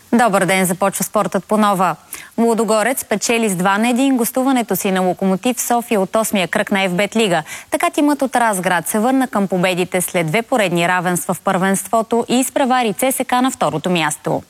Добър ден, започва спортът по нова. Лудогорец печели с 2-1 гостуването си на Локомотив София от 8-я кръг на ФБ Лига. Така тимът от Разград се върна към победите след 2 поредни равенства в първенството и изпревари ЦСК на второто място.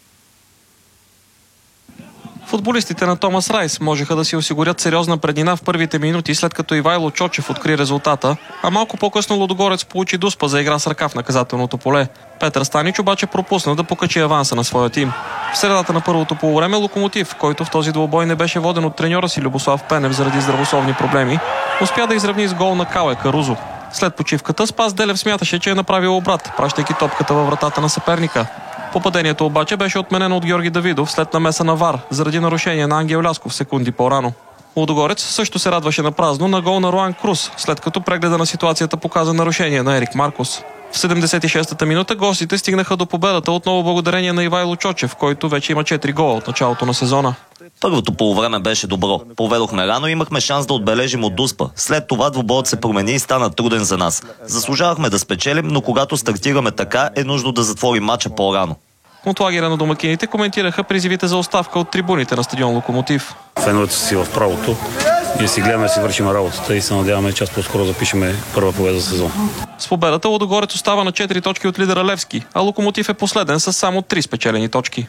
Футболистите на Томас Райс можеха да си осигурят сериозна преднина в първите минути, след като Ивайло Чочев откри резултата, а малко по-късно Лудогорец получи дуспа за игра с ръка в наказателното поле. Петър Станич обаче пропусна да покачи аванса на своя тим. В средата на първото полувреме Локомотив, който в този двубой не беше воден от треньора си Любослав Пенев заради здравословни проблеми, успя да изравни с гол на Кале Карузо. След почивката Спас Делев смяташе, че е направил обрат, пращайки топката във вратата на съперника. Попадението обаче беше отменено от Георги Давидов след намеса на ВАР заради нарушение на Ангел Лясков секунди по-рано. Лудогорец също се радваше на празно на гол на Руан Круз, след като прегледа на ситуацията показа нарушение на Ерик Маркос. В 76-та минута гостите стигнаха до победата отново благодарение на Ивайло Чочев, който вече има 4 гола от началото на сезона. Първото полувреме беше добро. Поведохме рано и имахме шанс да отбележим от дуспа. След това двубоят се промени и стана труден за нас. Заслужавахме да спечелим, но когато стартираме така, е нужно да затворим мача по-рано. От лагера на домакините коментираха призивите за оставка от трибуните на стадион Локомотив. Феновете си в правото и си гледаме, си вършим работата и се надяваме час по-скоро запишеме първа победа за сезон. С победата Лудогорец остава на 4 точки от лидера Левски, а Локомотив е последен с само 3 спечелени точки.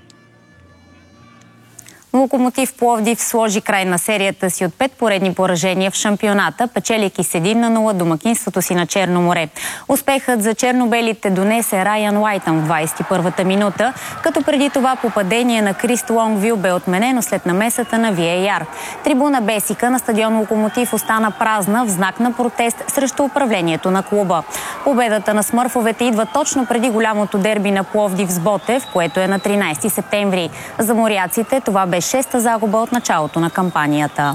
Локомотив Пловдив сложи край на серията си от 5 поредни поражения в шампионата, печелейки с 1-0 домакинството си на Черно море. Успехът за чернобелите донесе Райан Уайтън в 21-та минута, като преди това попадение на Крист Лонгвил бе отменено след намесата на VAR. Трибуна Бесика на стадион Локомотив остана празна в знак на протест срещу управлението на клуба. Победата на смърфовете идва точно преди голямото дерби на Пловдив с Ботев, което е на 13 септември. За моряците това бе 6-та загуба от началото на кампанията.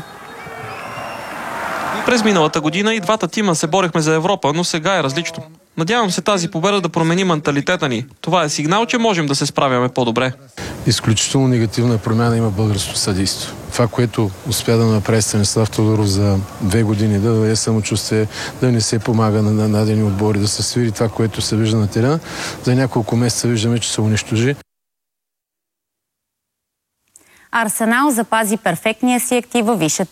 През миналата година и двата тима се борехме за Европа, но сега е различно. Надявам се тази победа да промени менталитета ни. Това е сигнал, че можем да се справяме по-добре. Изключително негативна промяна има българското съдийство. Това, което успя да направи Станислав Тодоров за 2 години, да даде самочувствие, да не се помага на дадени отбори, да се свири това, което се вижда на терена, за няколко месеца виждаме, че се унищожи. Арсенал запази перфектния си актив във висшата